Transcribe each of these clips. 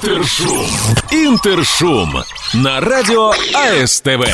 Интершум на радио АСТВ.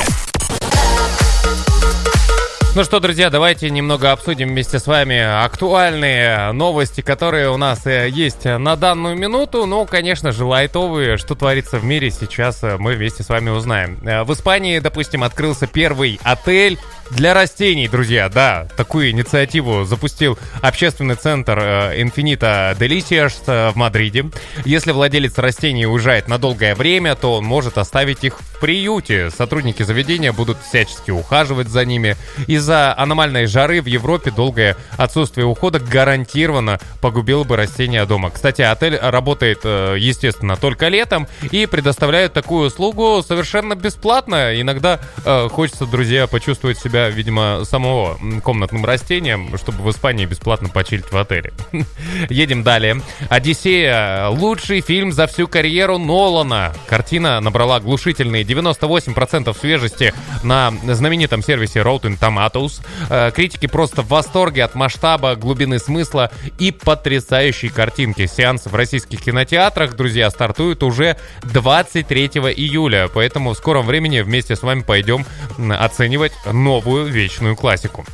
Ну что, друзья, давайте немного обсудим вместе с вами актуальные новости, которые у нас есть на данную минуту. Ну, конечно же, лайтовые, что творится в мире, сейчас мы вместе с вами узнаем. В Испании, допустим, открылся первый отель для растений, друзья. Да, такую инициативу запустил общественный центр Infinita Delicias в Мадриде. Если владелец растений уезжает на долгое время, то он может оставить их в приюте. Сотрудники заведения будут всячески ухаживать за ними. Из-за аномальной жары в Европе долгое отсутствие ухода гарантированно погубило бы растения дома. Кстати, отель работает, естественно, только летом и предоставляет такую услугу совершенно бесплатно. Иногда хочется, друзья, почувствовать себя, видимо, самого комнатным растением, чтобы в Испании бесплатно почилить в отеле. Едем далее. «Одиссея» — лучший фильм за всю карьеру Нолана. Картина набрала глушительные 98% свежести на знаменитом сервисе Rotten Tomatoes. Критики просто в восторге от масштаба, глубины смысла и потрясающей картинки. Сеанс в российских кинотеатрах, друзья, стартует уже 23 июля. Поэтому в скором времени вместе с вами пойдем оценивать новую вечную классику.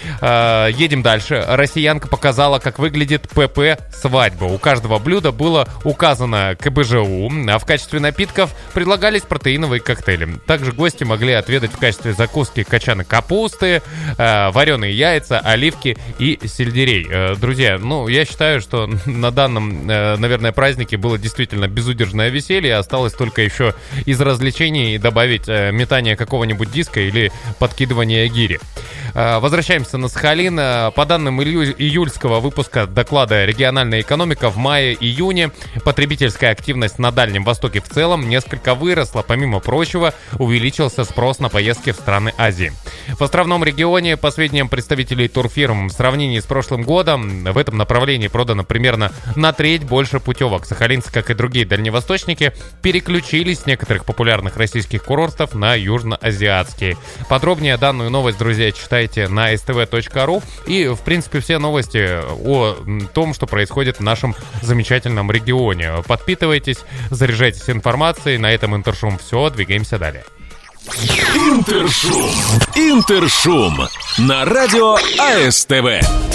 Едем дальше. Россиянка показала, как выглядит ПП-свадьба. У каждого блюда было указано КБЖУ, а в качестве напитков предлагались протеиновые коктейли. Также гости могли отведать в качестве закуски качаны капусты, вареные яйца, оливки и сельдерей. Друзья, ну, я считаю, что на данном, наверное, празднике было действительно безудержное веселье. Осталось только еще из развлечений добавить метание какого-нибудь диска или подкидывание гири. Возвращаемся на Сахалин. По данным июльского выпуска доклада «Региональная экономика» в мае-июне потребительская активность на Дальнем Востоке в целом несколько выросла. Помимо прочего, увеличился спрос на поездки в страны Азии. В островном регионе, по сведениям представителей турфирм, в сравнении с прошлым годом в этом направлении продано примерно на треть больше путевок. Сахалинцы, как и другие дальневосточники, переключились с некоторых популярных российских курортов на южноазиатские. Подробнее данную новость, друзья, читайте на stv.ru. И, в принципе, все новости о том, что происходит в нашем замечательном регионе. Подпитывайтесь, заряжайтесь информацией. На этом Интершум все. Двигаемся далее. Интершум на радио АСТВ.